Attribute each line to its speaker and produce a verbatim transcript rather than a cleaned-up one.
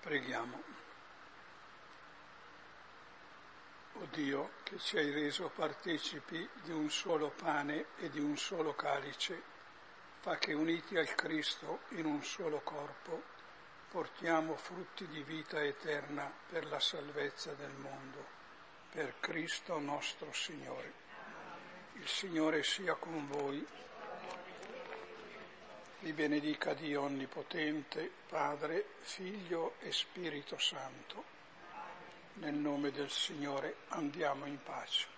Speaker 1: Preghiamo. O Dio, che ci hai reso partecipi di un solo pane e di un solo calice, fa che uniti al Cristo in un solo corpo portiamo frutti di vita eterna per la salvezza del mondo. Per Cristo nostro Signore. Il Signore sia con voi. Vi benedica Dio Onnipotente, Padre, Figlio e Spirito Santo. Nel nome del Signore andiamo in pace.